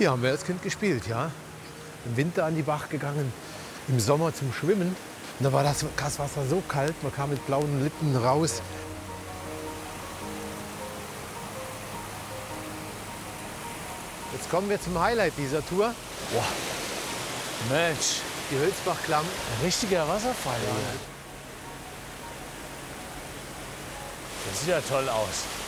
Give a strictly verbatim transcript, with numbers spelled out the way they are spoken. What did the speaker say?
Hier haben wir als Kind gespielt, ja. Im Winter an die Bach gegangen, im Sommer zum Schwimmen. Und da war das Wasser so kalt, man kam mit blauen Lippen raus. Jetzt kommen wir zum Highlight dieser Tour. Boah. Mensch, Die Hölzbachklamm. ein richtiger Wasserfall. Ja. Das sieht ja toll aus.